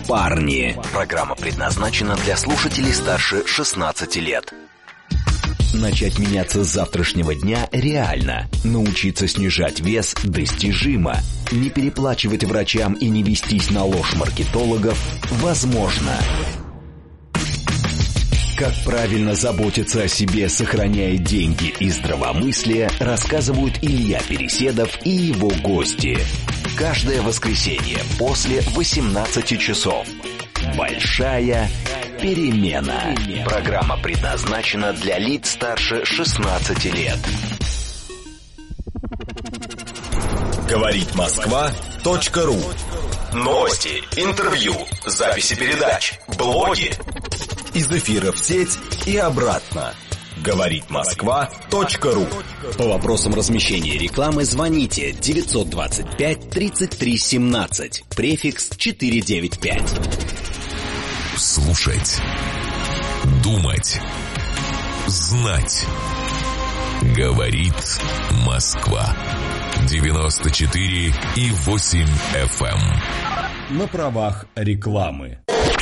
Парни. Программа предназначена для слушателей старше 16 лет. Начать меняться с завтрашнего дня реально. Научиться снижать вес достижимо. Не переплачивать врачам и не вестись на ложь маркетологов возможно. Как правильно заботиться о себе, сохраняя деньги и здравомыслие, рассказывают Илья Переседов и его гости. Каждое воскресенье после 18 часов. Большая перемена. Программа предназначена для лиц старше 16 лет. Говорит Москва.ру. Новости, интервью, записи передач, блоги. Из эфира в сеть и обратно. Говорит Москва.ру. По вопросам размещения рекламы звоните 925 33 17, префикс 495. Слушать, думать, знать. Говорит Москва. 94,8 FM. На правах рекламы.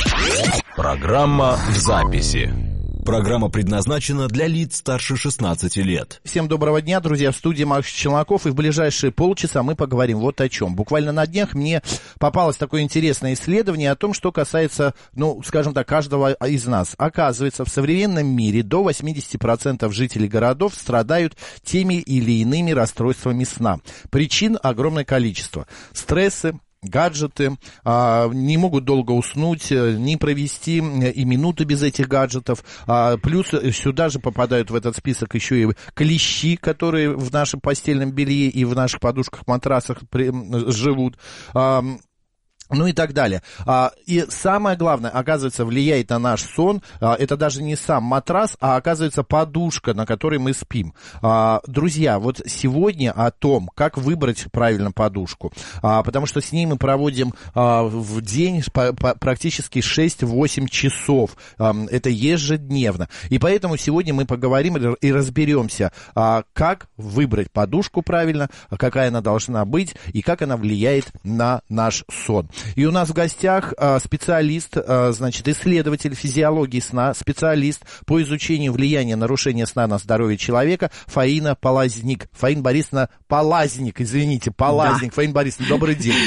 Программа в записи. Программа предназначена для лиц старше 16 лет. Всем доброго дня, друзья, в студии Макс Челноков, и в ближайшие полчаса мы поговорим вот о чем. Буквально на днях мне попалось такое интересное исследование о том, что касается, скажем так, каждого из нас. Оказывается, в современном мире до 80% жителей городов страдают теми или иными расстройствами сна. Причин огромное количество. Стрессы, гаджеты, не могут долго уснуть, не провести и минуты без этих гаджетов. Плюс сюда же попадают в этот список еще и клещи, которые в нашем постельном белье и в наших подушках-матрасах живут. Ну и так далее. И самое главное, оказывается, влияет на наш сон, это даже не сам матрас, а оказывается подушка, на которой мы спим. Друзья, вот сегодня о том, как выбрать правильно подушку, потому что с ней мы проводим в день практически 6-8 часов, это ежедневно. И поэтому сегодня мы поговорим и разберемся, как выбрать подушку правильно, какая она должна быть и как она влияет на наш сон. И у нас в гостях специалист, исследователь физиологии сна, специалист по изучению влияния нарушения сна на здоровье человека Фаина Полазник. Фаина Борисовна Полазник, Полазник. Да. Фаина Борисовна, добрый день.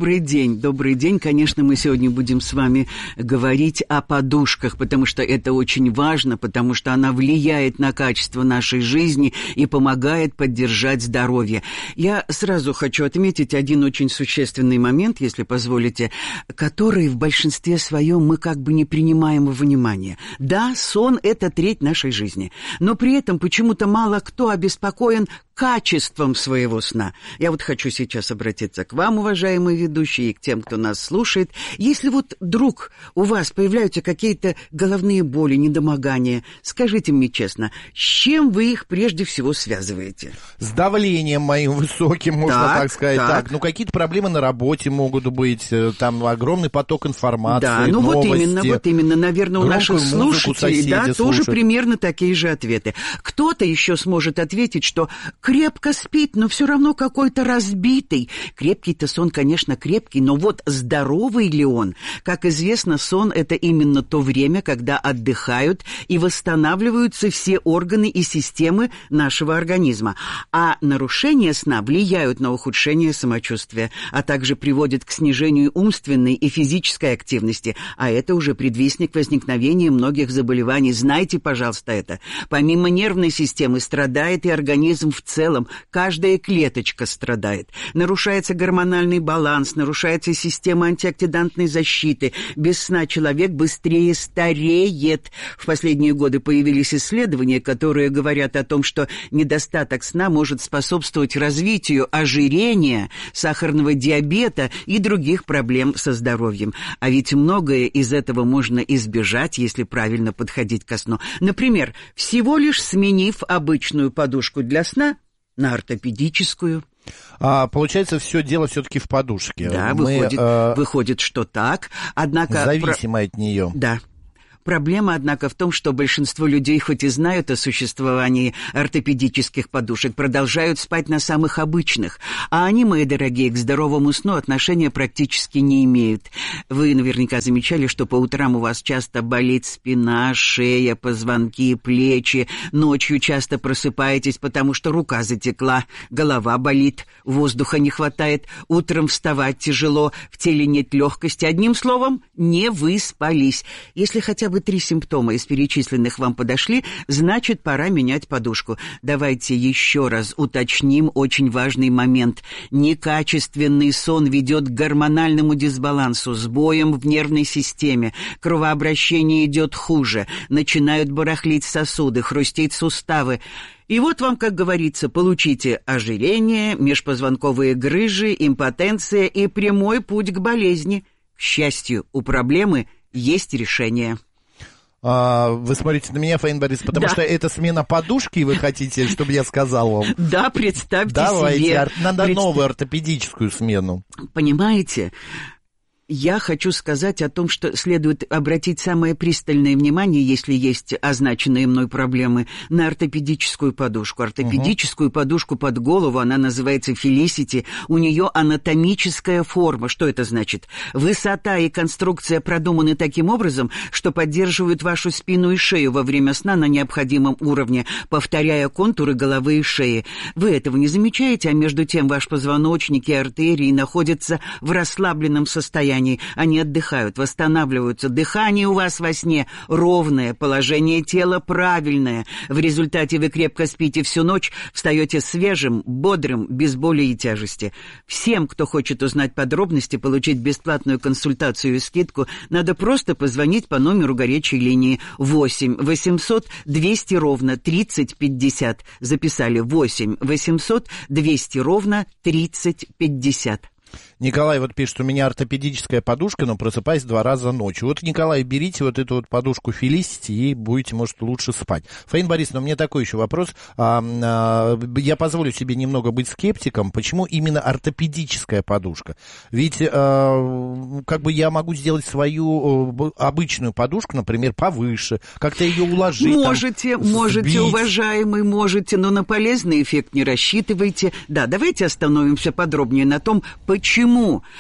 Добрый день. Конечно, мы сегодня будем с вами говорить о подушках, потому что это очень важно, потому что она влияет на качество нашей жизни и помогает поддержать здоровье. Я сразу хочу отметить один очень существенный момент, если позволите, которые в большинстве своем мы как бы не принимаем во внимание. Да, сон – это треть нашей жизни, но при этом почему-то мало кто обеспокоен качеством своего сна. Я вот хочу сейчас обратиться к вам, уважаемые ведущие, и к тем, кто нас слушает. Если вот вдруг у вас появляются какие-то головные боли, недомогания, скажите мне честно, с чем вы их прежде всего связываете? С давлением моим высоким, можно так сказать. Так. Какие-то проблемы на работе могут быть, там огромный поток информации, да, новости. Вот именно, наверное, у наших слушателей, тоже примерно такие же ответы. Кто-то еще сможет ответить, что крепко спит, но все равно какой-то разбитый. Крепкий-то сон, конечно, крепкий, но вот здоровый ли он? Как известно, сон – это именно то время, когда отдыхают и восстанавливаются все органы и системы нашего организма. А нарушения сна влияют на ухудшение самочувствия, а также приводят к снижению умственной и физической активности, а это уже предвестник возникновения многих заболеваний. Знайте, пожалуйста, это. Помимо нервной системы страдает и организм в целом, каждая клеточка страдает. Нарушается гормональный баланс, нарушается система антиоксидантной защиты. Без сна человек быстрее стареет. В последние годы появились исследования, которые говорят о том, что недостаток сна может способствовать развитию ожирения, сахарного диабета и других проблем со здоровьем. А ведь многое из этого можно избежать, если правильно подходить ко сну. Например, всего лишь сменив обычную подушку для сна на ортопедическую. Получается, все дело все-таки в подушке. Да, выходит, что так. Однако зависимо от нее. Да. Проблема, однако, в том, что большинство людей, хоть и знают о существовании ортопедических подушек, продолжают спать на самых обычных. А они, мои дорогие, к здоровому сну отношения практически не имеют. Вы наверняка замечали, что по утрам у вас часто болит спина, шея, позвонки, плечи. Ночью часто просыпаетесь, потому что рука затекла, голова болит, воздуха не хватает, утром вставать тяжело, в теле нет легкости. Одним словом, не выспались. Если хотя бы 3 симптома из перечисленных вам подошли, значит, пора менять подушку. Давайте еще раз уточним очень важный момент. Некачественный сон ведет к гормональному дисбалансу, сбоям в нервной системе, кровообращение идет хуже, начинают барахлить сосуды, хрустеть суставы. И вот вам, как говорится, получите ожирение, межпозвонковые грыжи, импотенция и прямой путь к болезни. К счастью, у проблемы есть решение. Вы смотрите на меня, Фаина Борисовна, потому что это смена подушки, вы хотите, чтобы я сказал вам? Да, представьте себе. Давайте, надо новую ортопедическую смену. Понимаете? Я хочу сказать о том, что следует обратить самое пристальное внимание, если есть означенные мной проблемы, на ортопедическую подушку. Ортопедическую подушку под голову, она называется Felicity, у нее анатомическая форма. Что это значит? Высота и конструкция продуманы таким образом, что поддерживают вашу спину и шею во время сна на необходимом уровне, повторяя контуры головы и шеи. Вы этого не замечаете, а между тем ваш позвоночник и артерии находятся в расслабленном состоянии. Они отдыхают, восстанавливаются. Дыхание у вас во сне ровное, положение тела правильное. В результате вы крепко спите всю ночь, встаете свежим, бодрым, без боли и тяжести. Всем, кто хочет узнать подробности, получить бесплатную консультацию и скидку, надо просто позвонить по номеру горячей линии 8 800 200 ровно 30 50. Записали 8 800 200 ровно 30 50. Николай вот пишет, у меня ортопедическая подушка, но просыпаюсь 2 раза ночью. Вот, Николай, берите вот эту вот подушку Felicity и будете, может, лучше спать. Фаина Борисовна, у меня такой еще вопрос. Я позволю себе немного быть скептиком. Почему именно ортопедическая подушка? Ведь как бы я могу сделать свою обычную подушку, например, повыше, как-то ее уложить. Можете, уважаемый, можете, но на полезный эффект не рассчитывайте. Да, давайте остановимся подробнее на том, почему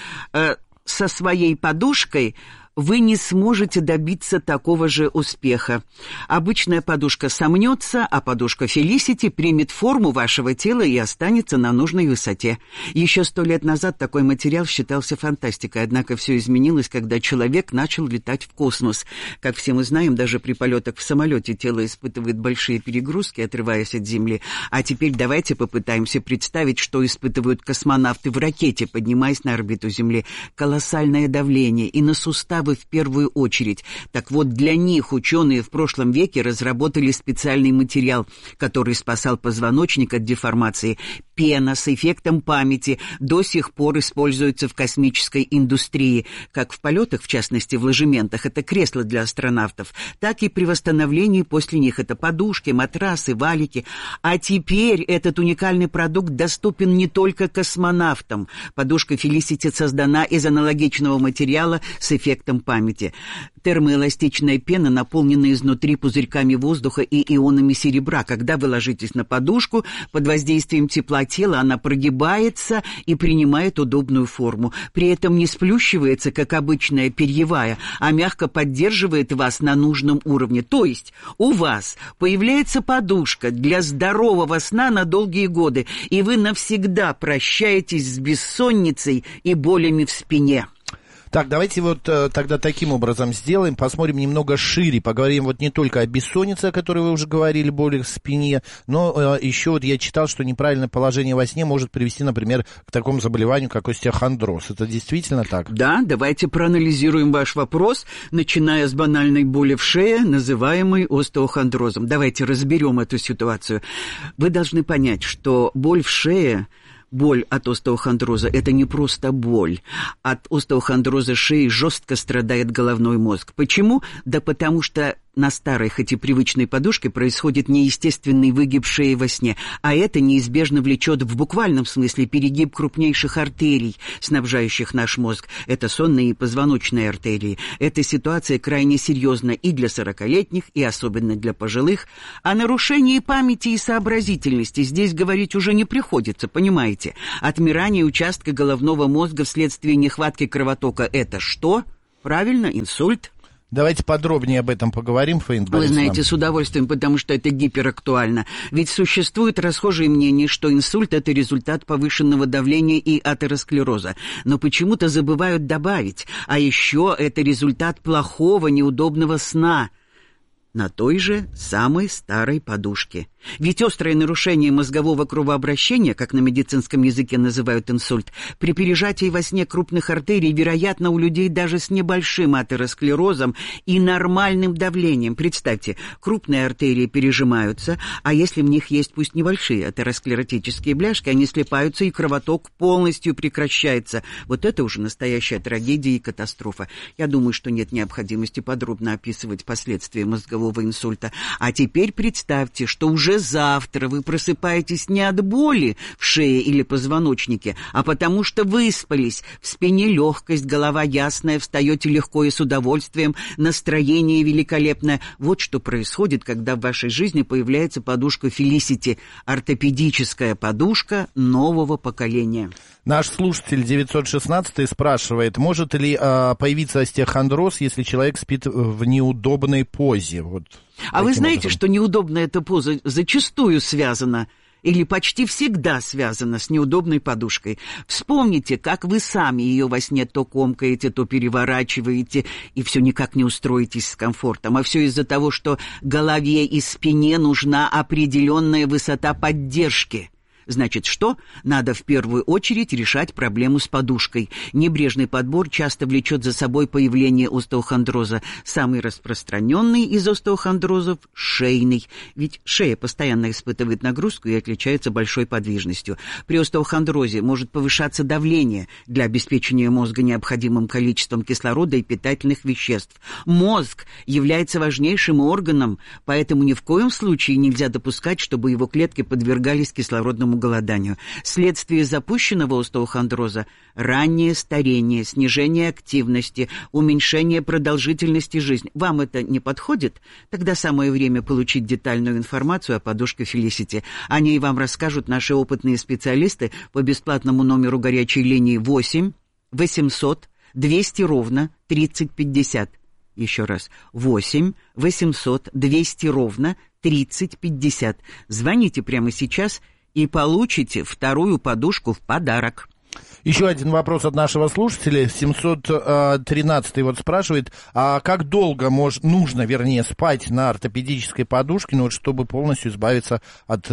со своей подушкой вы не сможете добиться такого же успеха. Обычная подушка сомнется, а подушка Felicity примет форму вашего тела и останется на нужной высоте. Еще 100 лет назад такой материал считался фантастикой, однако все изменилось, когда человек начал летать в космос. Как все мы знаем, даже при полетах в самолете тело испытывает большие перегрузки, отрываясь от Земли. А теперь давайте попытаемся представить, что испытывают космонавты в ракете, поднимаясь на орбиту Земли. Колоссальное давление и на суставы в первую очередь. Так вот, для них ученые в прошлом веке разработали специальный материал, который спасал позвоночник от деформации. Пена с эффектом памяти до сих пор используется в космической индустрии, как в полетах, в частности в ложементах, это кресла для астронавтов, так и при восстановлении после них, это подушки, матрасы, валики. А теперь этот уникальный продукт доступен не только космонавтам. Подушка Felicity создана из аналогичного материала с эффектом памяти. Термоэластичная пена наполнена изнутри пузырьками воздуха и ионами серебра. Когда вы ложитесь на подушку, под воздействием тепла тела она прогибается и принимает удобную форму. При этом не сплющивается, как обычная перьевая, а мягко поддерживает вас на нужном уровне. То есть у вас появляется подушка для здорового сна на долгие годы, и вы навсегда прощаетесь с бессонницей и болями в спине. Так, давайте вот тогда таким образом сделаем, посмотрим немного шире, поговорим вот не только о бессоннице, о которой вы уже говорили, боли в спине, но еще вот я читал, что неправильное положение во сне может привести, например, к такому заболеванию, как остеохондроз. Это действительно так? Да, давайте проанализируем ваш вопрос, начиная с банальной боли в шее, называемой остеохондрозом. Давайте разберем эту ситуацию. Вы должны понять, что боль в шее... Боль от остеохондроза – это не просто боль. От остеохондроза шеи жестко страдает головной мозг. Почему? Да потому что на старой, хоть и привычной подушке происходит неестественный выгиб шеи во сне, а это неизбежно влечет в буквальном смысле перегиб крупнейших артерий, снабжающих наш мозг. Это сонные и позвоночные артерии. Эта ситуация крайне серьезна и для 40-летних, и особенно для пожилых. О нарушении памяти и сообразительности здесь говорить уже не приходится, понимаете? Отмирание участка головного мозга вследствие нехватки кровотока – это что? Правильно, инсульт. Давайте подробнее об этом поговорим, Фаина Борисовна. Вы знаете, с удовольствием, потому что это гиперактуально. Ведь существует расхожее мнение, что инсульт – это результат повышенного давления и атеросклероза. Но почему-то забывают добавить. А еще это результат плохого, неудобного сна на той же самой старой подушке. Ведь острое нарушение мозгового кровообращения, как на медицинском языке называют инсульт, при пережатии во сне крупных артерий, вероятно, у людей даже с небольшим атеросклерозом и нормальным давлением. Представьте, крупные артерии пережимаются, а если в них есть пусть небольшие атеросклеротические бляшки, они слипаются, и кровоток полностью прекращается. Вот это уже настоящая трагедия и катастрофа. Я думаю, что нет необходимости подробно описывать последствия мозгового инсульта. А теперь представьте, что уже завтра вы просыпаетесь не от боли в шее или позвоночнике, а потому что выспались, в спине легкость, голова ясная, встаете легко и с удовольствием, настроение великолепное. Вот что происходит, когда в вашей жизни появляется подушка Felicity, ортопедическая подушка нового поколения. Наш слушатель 916 спрашивает, может ли появиться остеохондроз, если человек спит в неудобной позе? Вот. А вы знаете, что неудобная эта поза зачастую связана или почти всегда связана с неудобной подушкой? Вспомните, как вы сами ее во сне то комкаете, то переворачиваете, и все никак не устроитесь с комфортом. А все из-за того, что голове и спине нужна определенная высота поддержки. Значит, что? Надо в первую очередь решать проблему с подушкой. Небрежный подбор часто влечет за собой появление остеохондроза. Самый распространенный из остеохондрозов – шейный. Ведь шея постоянно испытывает нагрузку и отличается большой подвижностью. При остеохондрозе может повышаться давление для обеспечения мозга необходимым количеством кислорода и питательных веществ. Мозг является важнейшим органом, поэтому ни в коем случае нельзя допускать, чтобы его клетки подвергались кислородному голоданию. Следствие запущенного остеохондроза – раннее старение, снижение активности, уменьшение продолжительности жизни. Вам это не подходит? Тогда самое время получить детальную информацию о подушке Felicity. О ней вам расскажут наши опытные специалисты по бесплатному номеру горячей линии 8 800 200 ровно 3050. Еще раз, 8 800 200 ровно 3050. Звоните прямо сейчас и получите вторую подушку в подарок. Еще один вопрос от нашего слушателя. 713 вот спрашивает, а как долго нужно спать на ортопедической подушке, чтобы полностью избавиться от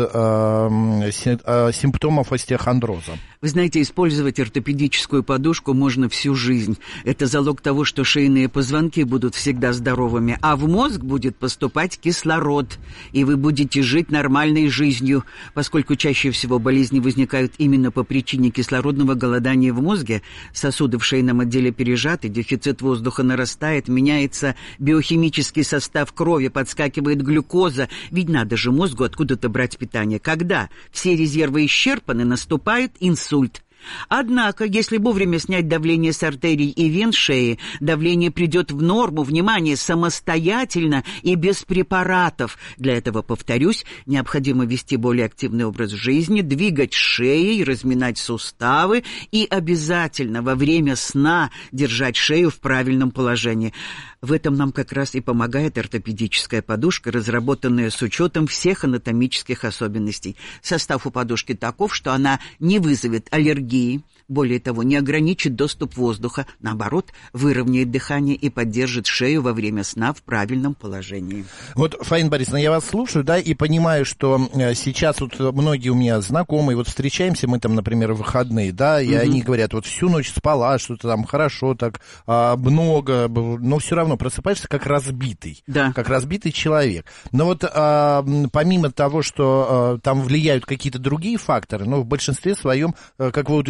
симптомов остеохондроза? Вы знаете, использовать ортопедическую подушку можно всю жизнь. Это залог того, что шейные позвонки будут всегда здоровыми, а в мозг будет поступать кислород, и вы будете жить нормальной жизнью, поскольку чаще всего болезни возникают именно по причине кислородного голодания в мозге. Сосуды в шейном отделе пережаты, дефицит воздуха нарастает, меняется биохимический состав крови, подскакивает глюкоза. Ведь надо же мозгу откуда-то брать питание. Когда все резервы исчерпаны, наступает инсульт. Однако, если вовремя снять давление с артерий и вен шеи, давление придет в норму, внимание, самостоятельно и без препаратов. Для этого, повторюсь, необходимо вести более активный образ жизни, двигать шеей, разминать суставы и обязательно во время сна держать шею в правильном положении. В этом нам как раз и помогает ортопедическая подушка, разработанная с учетом всех анатомических особенностей. Состав у подушки таков, что она не вызовет аллергии, более того, не ограничит доступ воздуха, наоборот, выровняет дыхание и поддержит шею во время сна в правильном положении. Вот, Фаина Борисовна, я вас слушаю, да, и понимаю, что сейчас вот многие у меня знакомые, вот встречаемся мы там, например, в выходные, да, и они говорят, вот всю ночь спала, что-то там хорошо, так много, но все равно просыпаешься как разбитый, да. Как разбитый человек. Но вот помимо того, что там влияют какие-то другие факторы, но в большинстве своем, как вы утверждаете,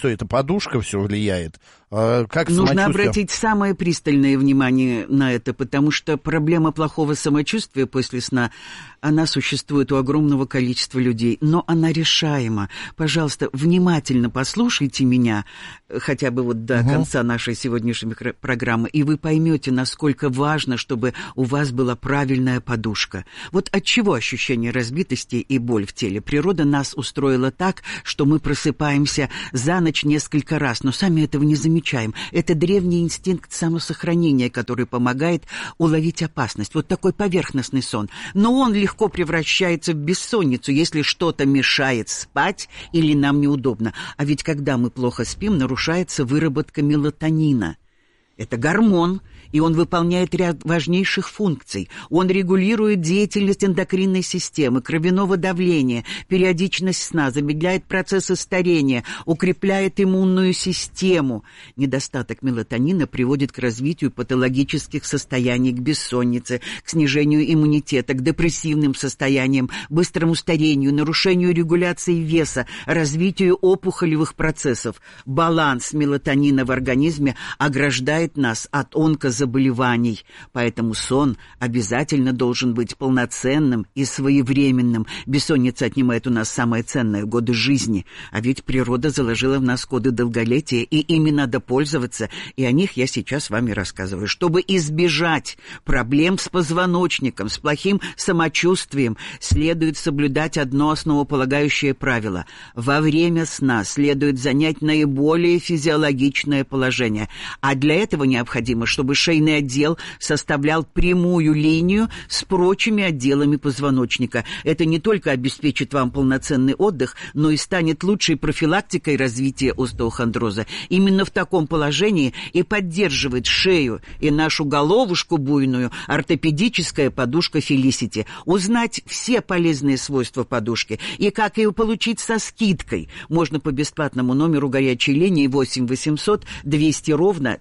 что это подушка все влияет? Как нужно обратить самое пристальное внимание на это, потому что проблема плохого самочувствия после сна, она существует у огромного количества людей, но она решаема. Пожалуйста, внимательно послушайте меня, хотя бы вот до конца нашей сегодняшней программы, и вы поймете, насколько важно, чтобы у вас была правильная подушка. Вот от чего ощущение разбитости и боль в теле? Природа нас устроила так, что мы просыпаемся за ночь несколько раз, но сами этого не замечаем. Это древний инстинкт самосохранения, который помогает уловить опасность. Вот такой поверхностный сон. Но он легко превращается в бессонницу, если что-то мешает спать или нам неудобно. А ведь когда мы плохо спим, нарушается выработка мелатонина. Это гормон, и он выполняет ряд важнейших функций. Он регулирует деятельность эндокринной системы, кровяного давления, периодичность сна, замедляет процессы старения, укрепляет иммунную систему. Недостаток мелатонина приводит к развитию патологических состояний, к бессоннице, к снижению иммунитета, к депрессивным состояниям, быстрому старению, нарушению регуляции веса, развитию опухолевых процессов. Баланс мелатонина в организме ограждает нас от онкозаболеваний, поэтому сон обязательно должен быть полноценным и своевременным. Бессонница отнимает у нас самое ценное — годы жизни, а ведь природа заложила в нас коды долголетия, и ими надо пользоваться, и о них я сейчас с вами рассказываю. Чтобы избежать проблем с позвоночником, с плохим самочувствием, следует соблюдать одно основополагающее правило: во время сна следует занять наиболее физиологичное положение, а для этого необходимо, чтобы шейный отдел составлял прямую линию с прочими отделами позвоночника. Это не только обеспечит вам полноценный отдых, но и станет лучшей профилактикой развития остеохондроза. Именно в таком положении и поддерживает шею и нашу головушку буйную ортопедическая подушка Felicity. Узнать все полезные свойства подушки и как ее получить со скидкой можно по бесплатному номеру горячей линии 8 800 200 ровно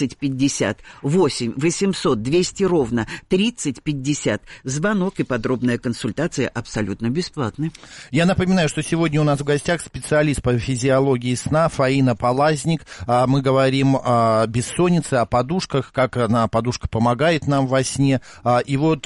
3050. 8 800 200 ровно 3050. Звонок и подробная консультация абсолютно бесплатны. Я напоминаю, что сегодня у нас в гостях специалист по физиологии сна Фаина Полазник. Мы говорим о бессоннице, о подушках, как подушка помогает нам во сне. И вот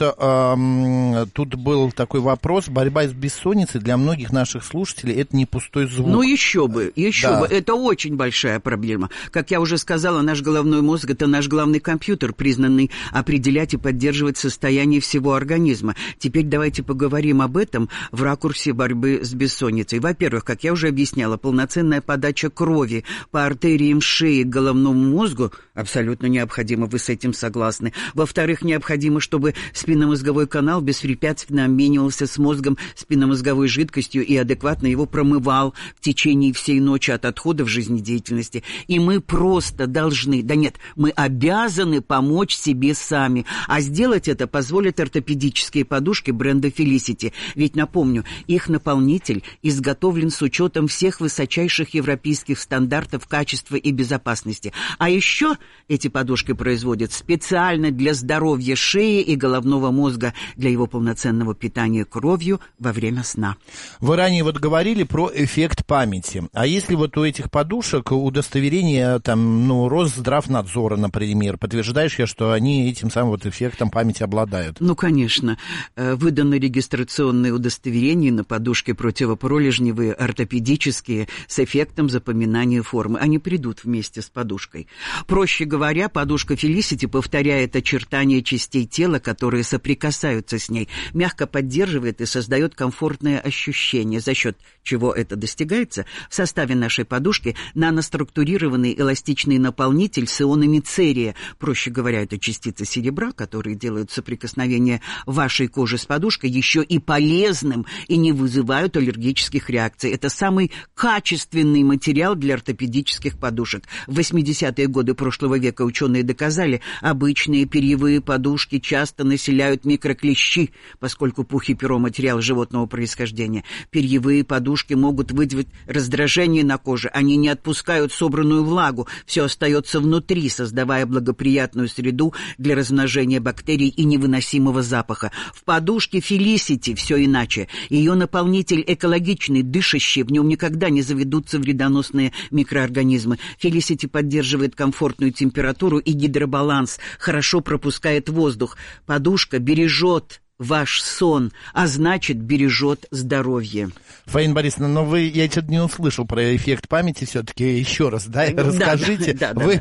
тут был такой вопрос: борьба с бессонницей для многих наших слушателей — это не пустой звук. Ну еще бы. Это очень большая проблема. Как я уже сказала, наш головной мозг — это наш главный компьютер, признанный определять и поддерживать состояние всего организма. Теперь давайте поговорим об этом в ракурсе борьбы с бессонницей. Во-первых, как я уже объясняла, полноценная подача крови по артериям шеи к головному мозгу абсолютно необходима, вы с этим согласны. Во-вторых, необходимо, чтобы спинномозговой канал беспрепятственно обменивался с мозгом спинномозговой жидкостью и адекватно его промывал в течение всей ночи от отходов жизнедеятельности. И мы просто должны, мы обязаны помочь себе сами. А сделать это позволят ортопедические подушки бренда Felicity. Ведь, напомню, их наполнитель изготовлен с учетом всех высочайших европейских стандартов качества и безопасности. А еще эти подушки производят специально для здоровья шеи и головного мозга, для его полноценного питания кровью во время сна. Вы ранее говорили про эффект памяти. А если у этих подушек удостоверение Росздравнадзора, например, подтверждаешь я, что они этим самым эффектом памяти обладают? Ну, конечно. Выданы регистрационные удостоверения на подушки противопролежневые, ортопедические, с эффектом запоминания формы. Они придут вместе с подушкой. Проще говоря, подушка Felicity повторяет очертания частей тела, которые соприкасаются с ней, мягко поддерживает и создает комфортное ощущение, за счет чего это достигается. В составе нашей подушки наноструктурированный эластичный наполнитель с ионами церия. Проще говоря, это частицы серебра, которые делают соприкосновение вашей кожи с подушкой еще и полезным и не вызывают аллергических реакций. Это самый качественный материал для ортопедических подушек. В 80-е годы прошлого века ученые доказали, обычные перьевые подушки часто населяют микроклещи, поскольку пух и перо — материал животного происхождения. Перьевые подушки могут вызвать раздражение на коже, они не отпускают собранную влагу, все остается внутри. изнутри, создавая благоприятную среду для размножения бактерий и невыносимого запаха. В подушке Felicity все иначе. Ее наполнитель экологичный, дышащий, в нем никогда не заведутся вредоносные микроорганизмы. Felicity поддерживает комфортную температуру и гидробаланс, хорошо пропускает воздух. Подушка бережет ваш сон, а значит, бережет здоровье. Фаина Борисовна, но я что-то не услышал про эффект памяти все-таки. Еще раз, расскажите. Вы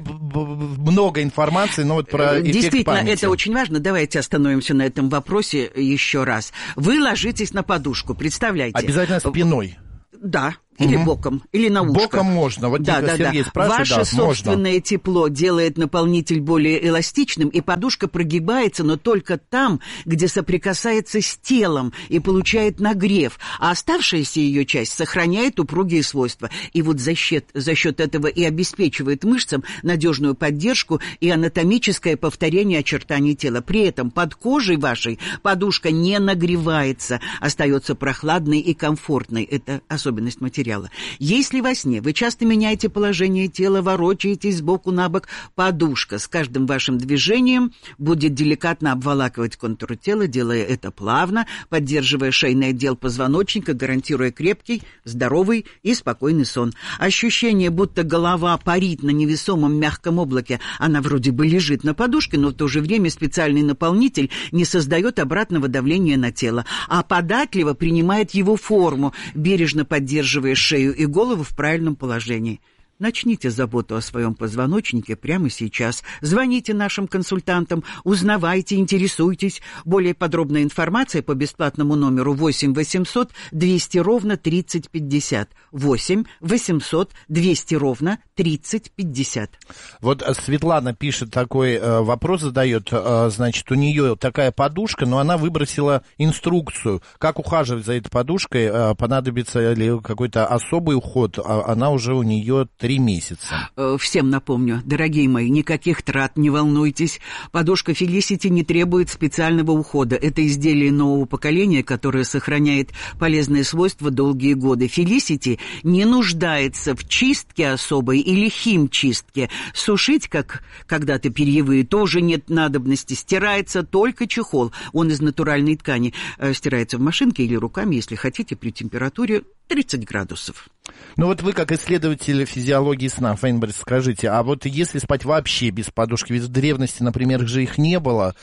много информации, но вот про эффект памяти. Действительно, это очень важно. Давайте остановимся на этом вопросе еще раз. Вы ложитесь на подушку, представляете? Обязательно спиной. Да. Или боком, или на ушко. Боком можно. Вот Сергей спрашивает, Ваше собственное тепло делает наполнитель более эластичным, и подушка прогибается, но только там, где соприкасается с телом и получает нагрев, а оставшаяся ее часть сохраняет упругие свойства. И вот за счет этого и обеспечивает мышцам надежную поддержку и анатомическое повторение очертаний тела. При этом под кожей вашей подушка не нагревается, остается прохладной и комфортной. Это особенность материала. Если во сне вы часто меняете положение тела, ворочаетесь сбоку на бок, подушка с каждым вашим движением будет деликатно обволакивать контур тела, делая это плавно, поддерживая шейный отдел позвоночника, гарантируя крепкий, здоровый и спокойный сон. Ощущение, будто голова парит на невесомом мягком облаке, она вроде бы лежит на подушке, но в то же время специальный наполнитель не создает обратного давления на тело, а податливо принимает его форму, бережно поддерживая шею и голову в правильном положении. Начните заботу о своем позвоночнике прямо сейчас. Звоните нашим консультантам, узнавайте, интересуйтесь. Более подробная информация по бесплатному номеру 8 800 200 ровно 30 50. 8 800 200 ровно 30 50. Вот Светлана пишет такой вопрос, задает. Значит, у нее такая подушка, но она выбросила инструкцию, как ухаживать за этой подушкой, понадобится ли какой-то особый уход. Она уже у нее 3 месяца. Всем напомню, дорогие мои, никаких трат, не волнуйтесь. Подушка Felicity не требует специального ухода. Это изделие нового поколения, которое сохраняет полезные свойства долгие годы. Felicity не нуждается в чистке особой или химчистке. Сушить, как когда-то перьевые, тоже нет надобности. Стирается только чехол. Он из натуральной ткани. Стирается в машинке или руками, если хотите, при температуре 30 градусов. Ну вот вы, как исследователь физиологии сна, Фаина Борисовна, скажите, а вот если спать вообще без подушки, ведь в древности, например, же их не было,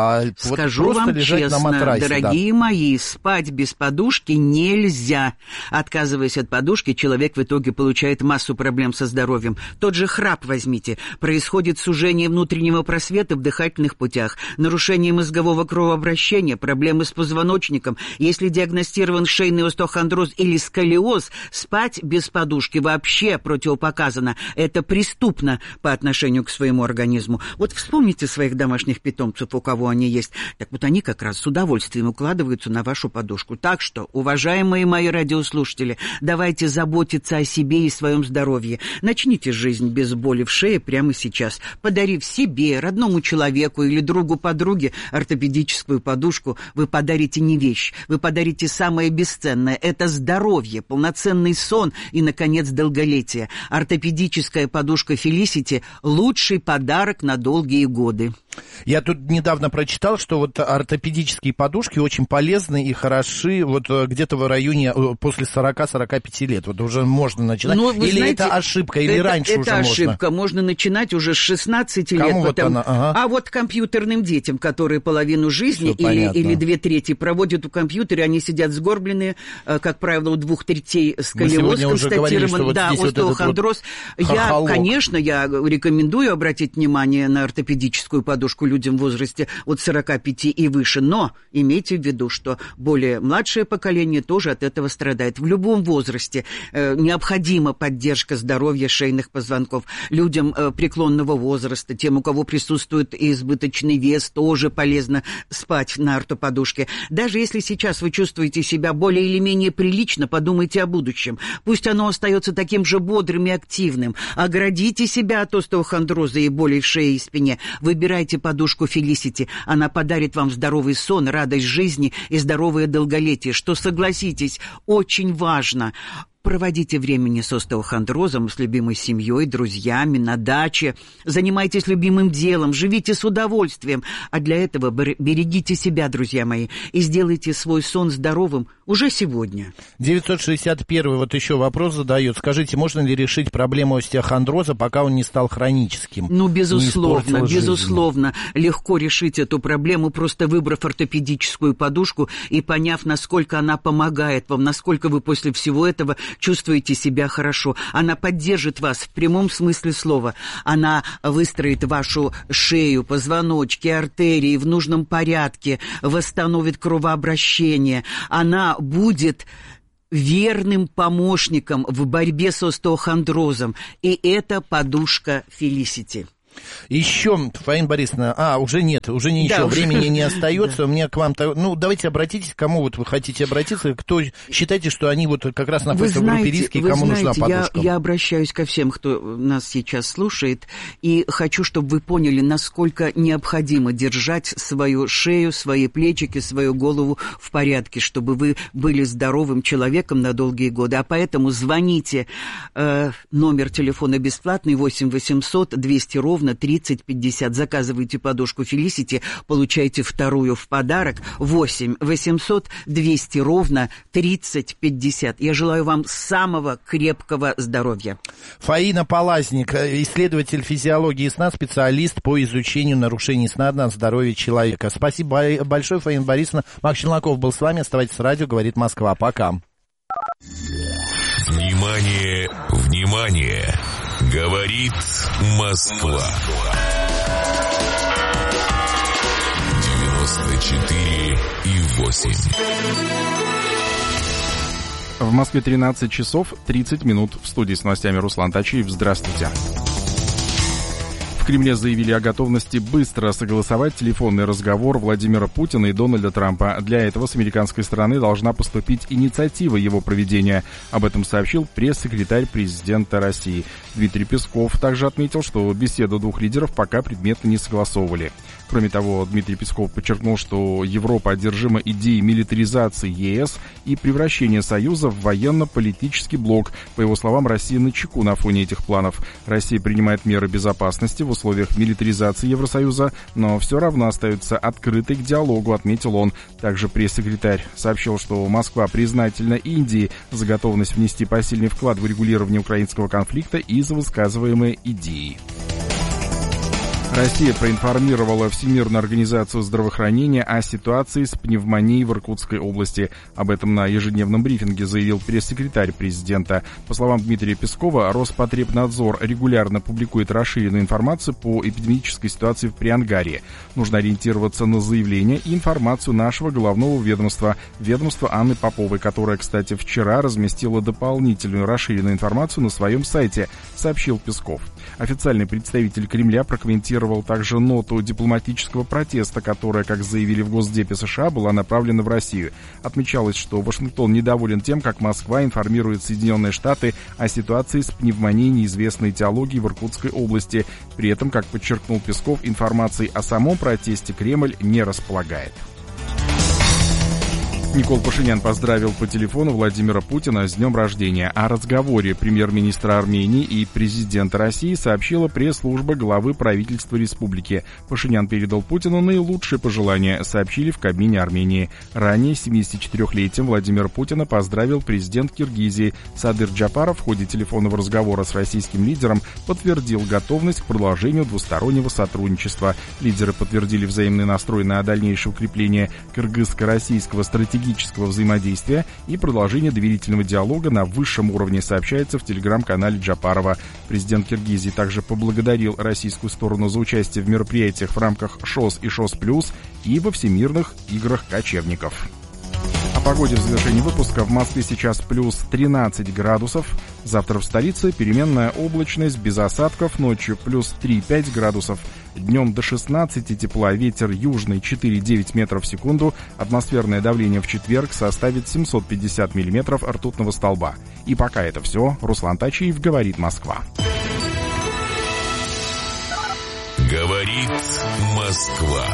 скажу вот просто вам лежать честно, на матрасе, дорогие мои, спать без подушки нельзя. Отказываясь от подушки, человек в итоге получает массу проблем со здоровьем. Тот же храп возьмите. Происходит сужение внутреннего просвета в дыхательных путях, нарушение мозгового кровообращения, проблемы с позвоночником. Если диагностирован шейный остеохондроз или сколиоз, спать без подушки вообще противопоказано. Это преступно по отношению к своему организму. Вот вспомните своих домашних питомцев, у кого они есть. Так вот они как раз с удовольствием укладываются на вашу подушку. Так что, уважаемые мои радиослушатели, давайте заботиться о себе и своем здоровье. Начните жизнь без боли в шее прямо сейчас. Подарив себе, родному человеку или другу-подруге ортопедическую подушку, вы подарите не вещь, вы подарите самое бесценное. Это здоровье, полноценный сон и, наконец, долголетие. Ортопедическая подушка Felicity – лучший подарок на долгие годы. Я тут недавно прочитал, что вот ортопедические подушки очень полезны и хороши вот где-то в районе после 40-45 лет. Вот уже можно начинать. Но, или знаете, это ошибка, или раньше уже можно? Это ошибка. Можно начинать уже с 16 лет. Кому вот она? Ага. А вот компьютерным детям, которые половину жизни или 2/3 проводят у компьютера, они сидят сгорбленные, как правило, у 2/3 сколиоз констатирован, да, остеохондроз. Конечно, я рекомендую обратить внимание на ортопедическую подушку людям в возрасте от 45 и выше, но имейте в виду, что более младшее поколение тоже от этого страдает. В любом возрасте необходима поддержка здоровья шейных позвонков. Людям преклонного возраста, тем, у кого присутствует избыточный вес, тоже полезно спать на ортоподушке. Даже если сейчас вы чувствуете себя более или менее прилично, подумайте о будущем. Пусть оно остается таким же бодрым и активным. Оградите себя от остеохондроза и болей в шее и спине. Выбирайте подушку Felicity. Она подарит вам здоровый сон, радость жизни и здоровое долголетие, что, согласитесь, очень важно. Проводите времени с остеохондрозом, с любимой семьей, друзьями, на даче. Занимайтесь любимым делом, живите с удовольствием. А для этого берегите себя, друзья мои, и сделайте свой сон здоровым уже сегодня. 961 вот еще вопрос задает. Скажите, можно ли решить проблему остеохондроза, пока он не стал хроническим? Ну, безусловно. Легко решить эту проблему, просто выбрав ортопедическую подушку и поняв, насколько она помогает вам, насколько вы после всего этого чувствуете себя хорошо. Она поддержит вас в прямом смысле слова. Она выстроит вашу шею, позвоночки, артерии в нужном порядке, восстановит кровообращение. Она будет верным помощником в борьбе с остеохондрозом. И это подушка Felicity. Еще, Фаина Борисовна, уже ничего, времени не остается. У меня к вам, давайте обратитесь, к кому вот вы хотите обратиться, кто считаете, что они вот как раз находятся в группе риска, и кому нужна подушка? Я обращаюсь ко всем, кто нас сейчас слушает, и хочу, чтобы вы поняли, насколько необходимо держать свою шею, свои плечики, свою голову в порядке, чтобы вы были здоровым человеком на долгие годы. А поэтому звоните, номер телефона бесплатный, 8 800 200 ровно 3050. Заказывайте подушку Felicity, получайте вторую в подарок. 8 800 200 ровно 3050. Я желаю вам самого крепкого здоровья. Фаина Полазник, исследователь физиологии сна, специалист по изучению нарушений сна на здоровье человека. Спасибо большое, Фаина Борисовна. Макс Челноков был с вами. Оставайтесь с радио, говорит Москва. Пока. Внимание, внимание! Говорит Москва. 94,8. В Москве 13 часов 30 минут. В студии с новостями Руслан Тачиев. Здравствуйте. В Кремле заявили о готовности быстро согласовать телефонный разговор Владимира Путина и Дональда Трампа. Для этого с американской стороны должна поступить инициатива его проведения. Об этом сообщил пресс-секретарь президента России. Дмитрий Песков также отметил, что беседу двух лидеров пока предметно не согласовывали. Кроме того, Дмитрий Песков подчеркнул, что Европа одержима идеей милитаризации ЕС и превращения Союза в военно-политический блок. По его словам, Россия начеку на фоне этих планов. Россия принимает меры безопасности в условиях милитаризации Евросоюза, но все равно остается открытой к диалогу, отметил он. Также пресс-секретарь сообщил, что Москва признательна Индии за готовность внести посильный вклад в регулирование украинского конфликта и за высказываемые идеи. Россия проинформировала Всемирную организацию здравоохранения о ситуации с пневмонией в Иркутской области. Об этом на ежедневном брифинге заявил пресс-секретарь президента. По словам Дмитрия Пескова, Роспотребнадзор регулярно публикует расширенную информацию по эпидемической ситуации в Приангарье. Нужно ориентироваться на заявления и информацию нашего главного ведомства Анны Поповой, которая, кстати, вчера разместила дополнительную расширенную информацию на своем сайте, сообщил Песков. Официальный представитель Кремля прокомментировал также ноту дипломатического протеста, которая, как заявили в Госдепе США, была направлена в Россию. Отмечалось, что Вашингтон недоволен тем, как Москва информирует Соединенные Штаты о ситуации с пневмонией неизвестной этиологии в Иркутской области. При этом, как подчеркнул Песков, информацией о самом протесте Кремль не располагает. Никол Пашинян поздравил по телефону Владимира Путина с днем рождения. О разговоре премьер-министра Армении и президента России сообщила пресс-служба главы правительства республики. Пашинян передал Путину наилучшие пожелания, сообщили в Кабмине Армении. Ранее 74-летием Владимира Путина поздравил президент Киргизии. Садыр Джапаров в ходе телефонного разговора с российским лидером подтвердил готовность к продолжению двустороннего сотрудничества. Лидеры подтвердили взаимный настрой на дальнейшее укрепление кыргызско-российского стратегического взаимодействия и продолжение доверительного диалога на высшем уровне, сообщается в телеграм-канале Джапарова. Президент Киргизии также поблагодарил российскую сторону за участие в мероприятиях в рамках ШОС и ШОС+, и во всемирных играх кочевников. О погоде в завершении выпуска. В Москве сейчас плюс 13 градусов. Завтра в столице переменная облачность без осадков. Ночью плюс 3-5 градусов. Днем до 16 тепла. Ветер южный 4,9 метров в секунду. Атмосферное давление в четверг составит 750 миллиметров ртутного столба. И пока это все. Руслан Тачиев, говорит Москва. Говорит Москва.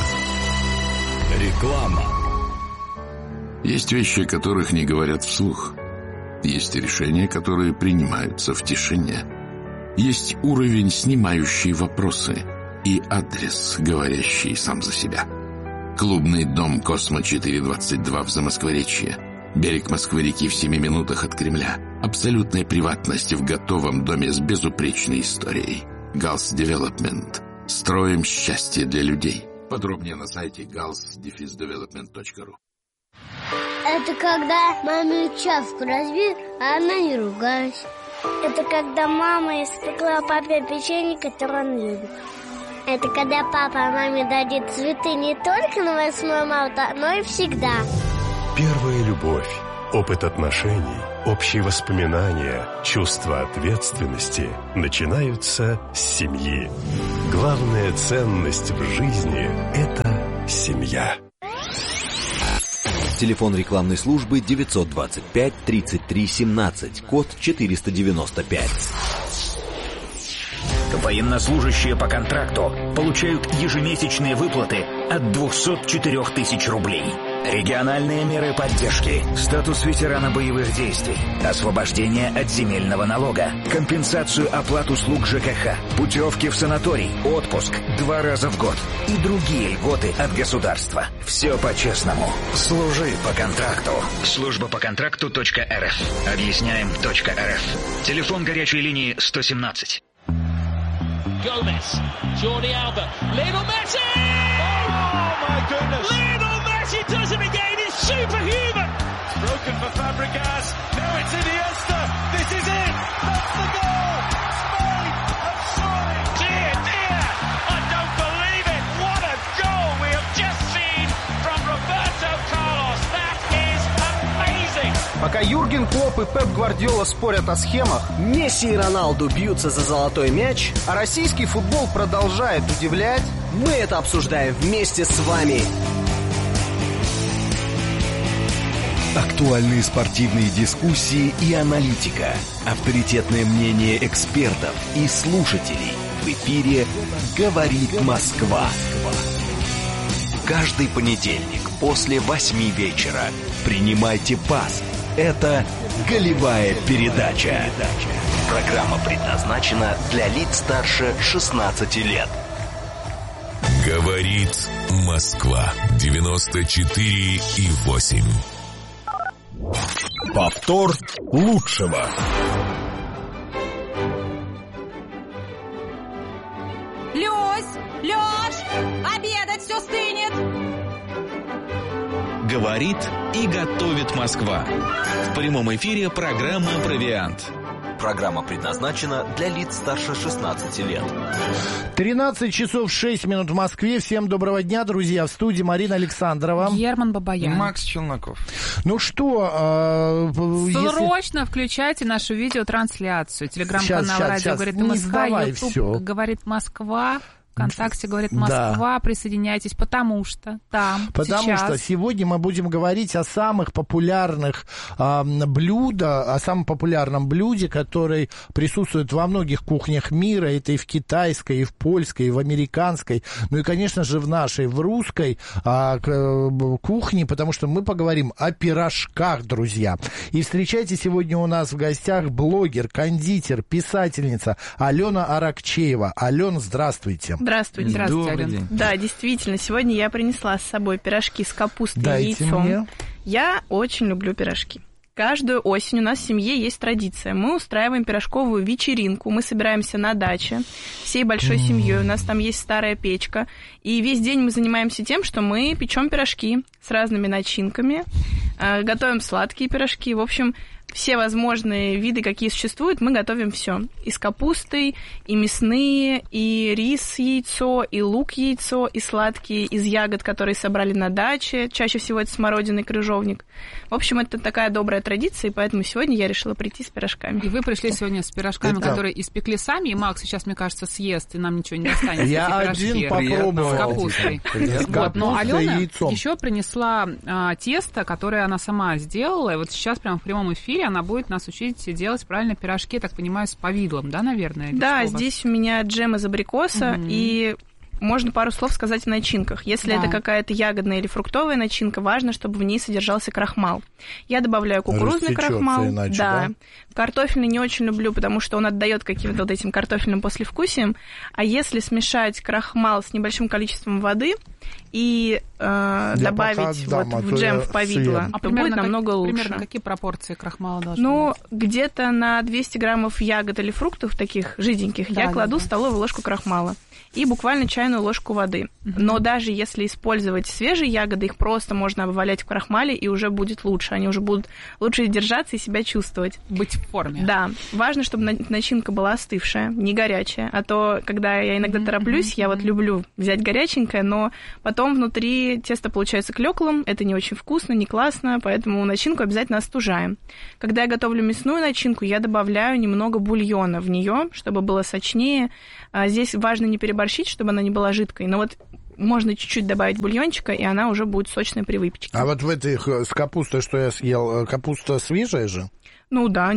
Реклама. Есть вещи, о которых не говорят вслух. Есть решения, которые принимаются в тишине. Есть уровень, снимающий вопросы, и адрес, говорящий сам за себя. Клубный дом «Космо-422» в Замоскворечье. Берег Москвы-реки в 7 минутах от Кремля. Абсолютная приватность в готовом доме с безупречной историей. Галс Девелопмент. Строим счастье для людей. Подробнее на сайте gals-development.ru. Это когда маме чашку разбил, а она не ругалась. Это когда мама испекла папе печенье, которое он любит. Это когда папа маме дарит цветы не только на 8 марта, но и всегда. Первая любовь, опыт отношений, общие воспоминания, чувство ответственности начинаются с семьи. Главная ценность в жизни – это семья. Телефон рекламной службы 925-33-17, код 495. Военнослужащие по контракту получают ежемесячные выплаты от 204 тысяч рублей. Региональные меры поддержки, статус ветерана боевых действий, освобождение от земельного налога, компенсацию оплат услуг ЖКХ, путевки в санаторий, отпуск 2 раза в год и другие льготы от государства. Все по-честному. Служи по контракту. Служба по контракту.рф. Объясняем.рф. Телефон горячей линии 117. Gomez, Jordi Alba, Lionel Messi! Oh my goodness! Lionel Messi does it again, it's superhuman! It's broken for Fabregas, now it's Iniesta, this is it! That's the goal! Spain have scored! Dear, dear, I don't believe it! What a goal we have just seen from Roberto Carlos! That is amazing! Пока Юрген Клопп и Пеп Гвардиола спорят о схемах, Месси и Роналду бьются за золотой мяч, а российский футбол продолжает удивлять, мы это обсуждаем вместе с вами. Актуальные спортивные дискуссии и аналитика. Авторитетное мнение экспертов и слушателей. В эфире «Говорит Москва». Каждый понедельник после 8 вечера принимайте пас. Это «Голевая передача». Программа предназначена для лиц старше 16 лет. Говорит Москва. 94,8. Повтор лучшего. Лёш, обедать все стынет. Говорит и готовит Москва. В прямом эфире программа «Провиант». Программа предназначена для лиц старше 16 лет. 13 часов 6 минут в Москве. Всем доброго дня, друзья. В студии Марина Александрова. Герман Бабаян. И Макс Челноков. Ну что, срочно включайте нашу видеотрансляцию. Телеграм-канал «Радио говорит Москва», Ютуб говорит Москва. ВКонтакте говорит Москва, присоединяйтесь, потому что сегодня мы будем говорить о самых популярных блюдах, о самом популярном блюде, который присутствует во многих кухнях мира. Это и в китайской, и в польской, и в американской, ну и, конечно же, в нашей, в русской кухне, потому что мы поговорим о пирожках, друзья. И встречайте сегодня у нас в гостях блогер, кондитер, писательница Алена Аракчеева. Алена, здравствуйте. Здравствуйте. Алена. Да, действительно, сегодня я принесла с собой пирожки с капустой и яйцом. Мне. Я очень люблю пирожки. Каждую осень у нас в семье есть традиция. Мы устраиваем пирожковую вечеринку. Мы собираемся на даче всей большой семьей. У нас там есть старая печка. И весь день мы занимаемся тем, что мы печем пирожки с разными начинками, готовим сладкие пирожки. В общем, все возможные виды, какие существуют, мы готовим все. И с капустой, и мясные, и рис, яйцо, и лук, яйцо, и сладкие из ягод, которые собрали на даче. Чаще всего это смородина и крыжовник. В общем, это такая добрая традиция, и поэтому сегодня я решила прийти с пирожками. И вы пришли сегодня с пирожками, которые испекли сами, и Макс сейчас, мне кажется, съест, и нам ничего не достанется. Я один попробовал. С капустой. Но Алена еще принесла тесто, которое она сама сделала, и вот сейчас прямо в прямом эфире она будет нас учить делать правильно пирожки, я так понимаю, с повидлом, да, наверное? Да, здесь у меня джем из абрикоса и можно пару слов сказать о начинках. Если это какая-то ягодная или фруктовая начинка, важно, чтобы в ней содержался крахмал. Я добавляю кукурузный крахмал. Иначе, да. Картофельный не очень люблю, потому что он отдает каким-то вот этим картофельным послевкусием. А если смешать крахмал с небольшим количеством воды и добавить в джем в повидло, то будет намного лучше. Примерно какие пропорции крахмала должны быть? Где-то на 200 граммов ягод или фруктов таких жиденьких я кладу столовую ложку крахмала и буквально чайную ложку воды. Но даже если использовать свежие ягоды, их просто можно обвалять в крахмале, и уже будет лучше. Они уже будут лучше держаться и себя чувствовать. Быть в форме. Да. Важно, чтобы начинка была остывшая, не горячая. А то, когда я иногда тороплюсь, я вот люблю взять горяченькое, но потом внутри тесто получается клёклым, это не очень вкусно, не классно, поэтому начинку обязательно остужаем. Когда я готовлю мясную начинку, я добавляю немного бульона в нее, чтобы было сочнее. Здесь важно не переборщить, чтобы она не была жидкой, но вот можно чуть-чуть добавить бульончика, и она уже будет сочная при выпечке. А вот в этих с капустой, что я съел, капуста свежая же? Ну да,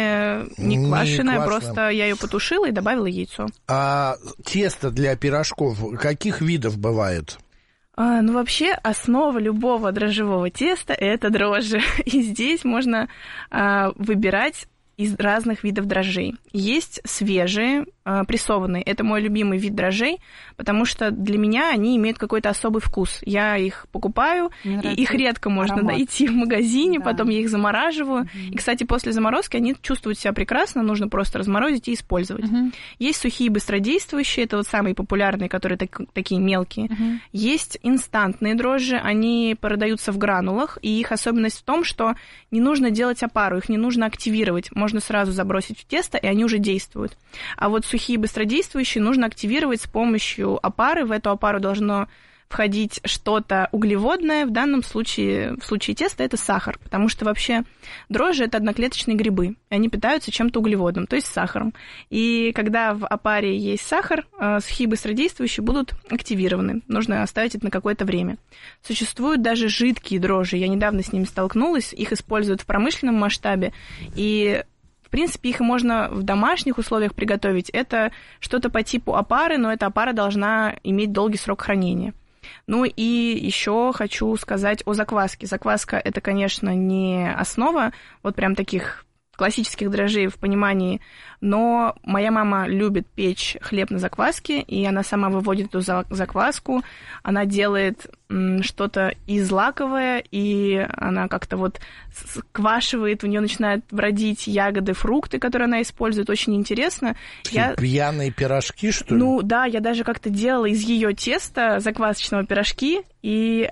не квашеная, просто я ее потушила и добавила яйцо. А тесто для пирожков каких видов бывает? Ну, вообще, основа любого дрожжевого теста – это дрожжи. И здесь можно выбирать из разных видов дрожжей. Есть свежие, прессованные. Это мой любимый вид дрожжей, потому что для меня они имеют какой-то особый вкус. Я их покупаю, и их редко можно найти в магазине, потом я их замораживаю. И, кстати, после заморозки они чувствуют себя прекрасно, нужно просто разморозить и использовать. Есть сухие быстродействующие, это вот самые популярные, которые такие мелкие. Есть инстантные дрожжи, они продаются в гранулах, и их особенность в том, что не нужно делать опару, их не нужно активировать. Можно сразу забросить в тесто, и они уже действуют. А вот сухие быстродействующие нужно активировать с помощью опары. В эту опару должно входить что-то углеводное. В данном случае, в случае теста, это сахар, потому что вообще дрожжи – это одноклеточные грибы, и они питаются чем-то углеводным, то есть сахаром. И когда в опаре есть сахар, сухие быстродействующие будут активированы. Нужно оставить это на какое-то время. Существуют даже жидкие дрожжи. Я недавно с ними столкнулась. Их используют в промышленном масштабе, и в принципе, их можно в домашних условиях приготовить. Это что-то по типу опары, но эта опара должна иметь долгий срок хранения. Ну и еще хочу сказать о закваске. Закваска – это, конечно, не основа вот прям таких классических дрожжей в понимании, но моя мама любит печь хлеб на закваске, и она сама выводит эту закваску, она делает что-то излаковое, и она как-то вот сквашивает, у нее начинают бродить ягоды, фрукты, которые она использует, очень интересно. Пьяные пирожки, что ли? Ну да, я даже как-то делала из ее теста заквасочного пирожки, и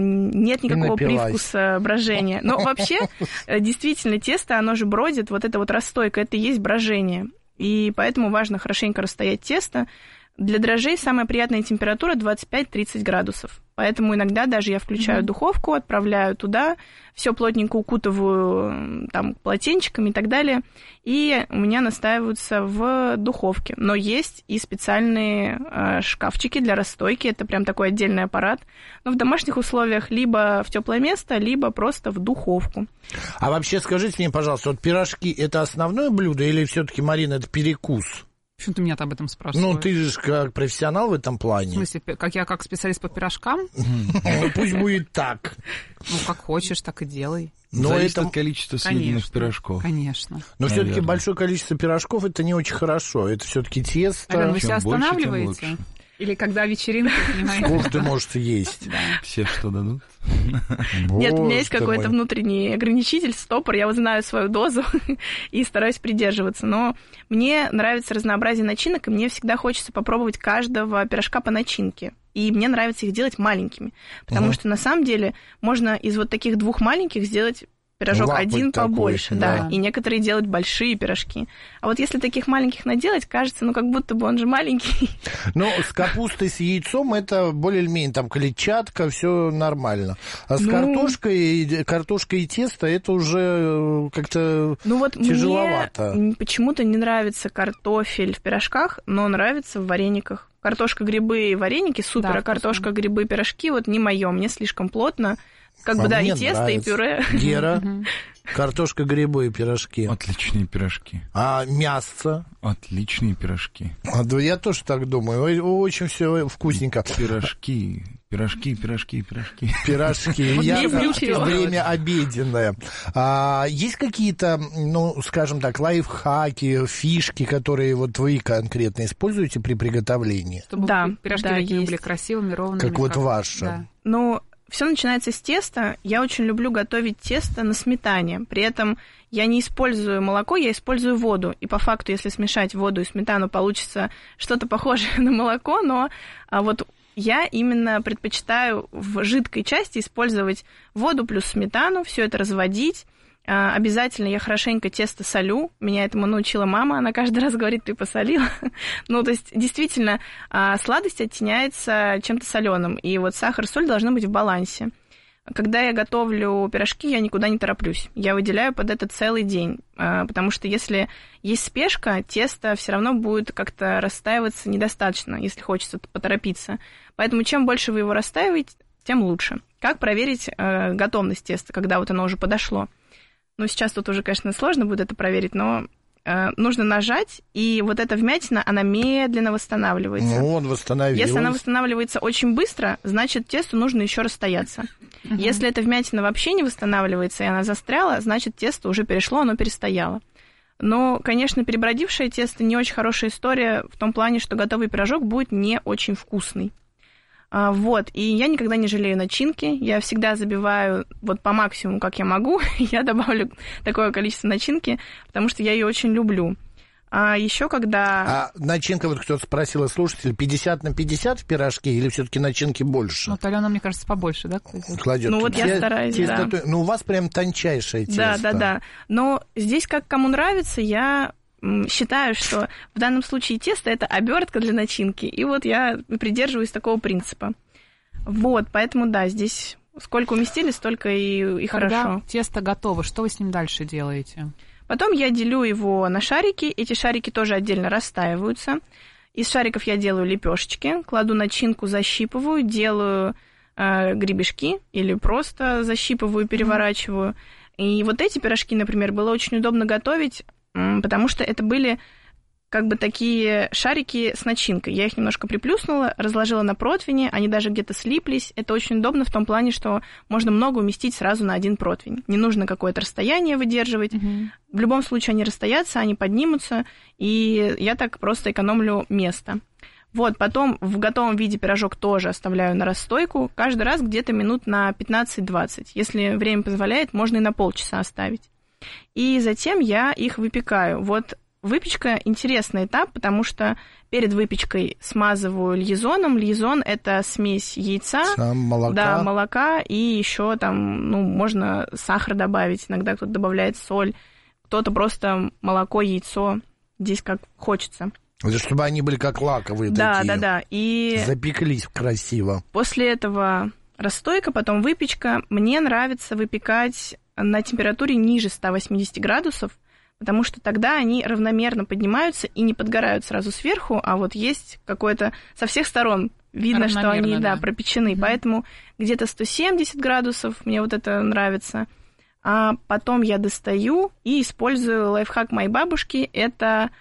нет никакого привкуса брожения. Но вообще, действительно, тесто, оно же бродит, вот это вот расстойка, это и есть брожение. И поэтому важно хорошенько расстоять тесто. Для дрожжей самая приятная температура 25-30 градусов. Поэтому иногда даже я включаю духовку, отправляю туда, все плотненько укутываю там полотенчиками и так далее, и у меня настаиваются в духовке. Но есть и специальные шкафчики для расстойки, это прям такой отдельный аппарат. Но в домашних условиях либо в теплое место, либо просто в духовку. А вообще скажите мне, пожалуйста, вот пирожки – это основное блюдо или все-таки, Марина, это перекус? Почему ты меня об этом спрашиваешь? Ну, ты же как профессионал в этом плане. В смысле, как специалист по пирожкам? Ну, пусть будет так. Ну, как хочешь, так и делай. Зависит от количества съеденных пирожков. Конечно. Но все-таки большое количество пирожков – это не очень хорошо. Это все-таки тесто. Алена, вы себя останавливаете? Или когда вечеринка, понимаете? Сколько ты можешь есть? Все что дадут? Нет, у меня есть какой-то внутренний ограничитель, стопор. Я вот знаю свою дозу и стараюсь придерживаться. Но мне нравится разнообразие начинок, и мне всегда хочется попробовать каждого пирожка по начинке. И мне нравится их делать маленькими. Потому что на самом деле можно из вот таких двух маленьких сделать пирожок один побольше, да. И некоторые делают большие пирожки. А вот если таких маленьких наделать, кажется, ну, как будто бы он же маленький. Ну, с капустой, с яйцом это более-менее, там, клетчатка, все нормально. А с картошкой и тесто это уже как-то тяжеловато. Мне почему-то не нравится картофель в пирожках, но нравится в варениках. Картошка, грибы и вареники супер, а картошка, грибы, пирожки вот не моё, мне слишком плотно. Как бы, да, и тесто, и пюре. Гера, картошка, грибы и пирожки. Отличные пирожки. А мясо? Отличные пирожки. Да я тоже так думаю. Очень все вкусненько. Пирожки. Пирожки. Я время обеденное. Есть какие-то, скажем так, лайфхаки, фишки, которые вот вы конкретно используете при приготовлении? Чтобы пирожки были красивыми, ровными. Как вот ваши. Да. Все начинается с теста. Я очень люблю готовить тесто на сметане. При этом я не использую молоко, я использую воду. И по факту, если смешать воду и сметану, получится что-то похожее на молоко, но вот я именно предпочитаю в жидкой части использовать воду плюс сметану, все это разводить. Обязательно я хорошенько тесто солю. Меня этому научила мама. Она каждый раз говорит, ты посолила. То есть, действительно, сладость оттеняется чем-то соленым. И вот сахар и соль должны быть в балансе. Когда я готовлю пирожки, я никуда не тороплюсь. Я выделяю под это целый день. Потому что если есть спешка, тесто все равно будет как-то расстаиваться недостаточно, если хочется поторопиться. Поэтому чем больше вы его расстаиваете, тем лучше. Как проверить готовность теста, когда вот оно уже подошло? Сейчас тут уже, конечно, сложно будет это проверить, но нужно нажать, и вот эта вмятина, она медленно восстанавливается. Он восстановился. Если она восстанавливается очень быстро, значит, тесту нужно еще расстояться. Если эта вмятина вообще не восстанавливается, и она застряла, значит, тесто уже перешло, оно перестояло. Но, конечно, перебродившее тесто не очень хорошая история в том плане, что готовый пирожок будет не очень вкусный. И я никогда не жалею начинки, я всегда забиваю вот по максимуму, как я могу, я добавлю такое количество начинки, потому что я ее очень люблю. Еще когда... начинка, вот кто-то спросил, слушатель, 50/50 в пирожке или все-таки начинки больше? Алена, мне кажется, побольше, да? Кладет. Я стараюсь, да. У вас прям тончайшее тесто. Да. Но здесь, как кому нравится, я... считаю, что в данном случае тесто – это обертка для начинки, и вот я придерживаюсь такого принципа. Поэтому, да, здесь сколько уместили, столько и Когда хорошо. Тесто готово, что вы с ним дальше делаете? Потом я делю его на шарики, эти шарики тоже отдельно расстаиваются. Из шариков я делаю лепешечки, кладу начинку, защипываю, делаю гребешки или просто защипываю, переворачиваю. И вот эти пирожки, например, было очень удобно готовить, потому что это были как бы такие шарики с начинкой. Я их немножко приплюснула, разложила на противне, они даже где-то слиплись. Это очень удобно в том плане, что можно много уместить сразу на один противень. Не нужно какое-то расстояние выдерживать. В любом случае они расстоятся, они поднимутся, и я так просто экономлю место. Потом в готовом виде пирожок тоже оставляю на расстойку. Каждый раз где-то минут на 15-20. Если время позволяет, можно и на полчаса оставить. И затем я их выпекаю. Выпечка – интересный этап, потому что перед выпечкой смазываю льезоном. Льезон – это смесь яйца, молока и еще там, можно сахар добавить. Иногда кто-то добавляет соль, кто-то просто молоко, яйцо. Здесь как хочется. Это чтобы они были как лаковые такие. Да. И запеклись красиво. После этого расстойка, потом выпечка. Мне нравится выпекать на температуре ниже 180 градусов, потому что тогда они равномерно поднимаются и не подгорают сразу сверху, а есть какое-то со всех сторон видно, что они пропечены. Поэтому где-то 170 градусов, мне это нравится. А потом я достаю и использую лайфхак моей бабушки. Это